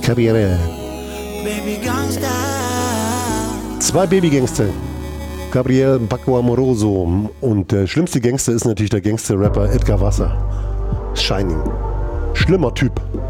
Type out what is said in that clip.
Karriere. Zwei Babygangster. Gabriel Bacco Amoroso. Und der schlimmste Gangster ist natürlich der Gangster-Rapper Edgar Wasser. Shining. Schlimmer Typ.